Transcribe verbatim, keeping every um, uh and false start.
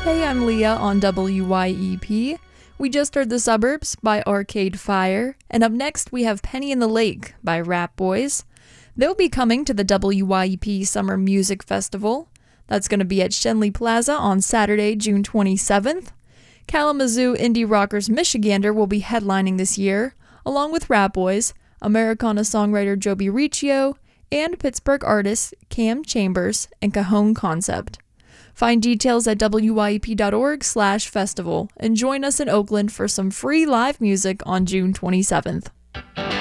Hey, I'm Leah on W Y E P. We just heard The Suburbs by Arcade Fire, and up next we have Penny in the Lake by Rap Boys. They'll be coming to the W Y E P Summer Music Festival. That's going to be at Shenley Plaza on Saturday, June twenty-seventh. Kalamazoo Indie Rockers Michigander will be headlining this year, along with Rap Boys, Americana songwriter Joby Riccio, and Pittsburgh artists Cam Chambers and Cajon Concept. Find details at W Y E P dot org slash festival and join us in Oakland for some free live music on June twenty-seventh.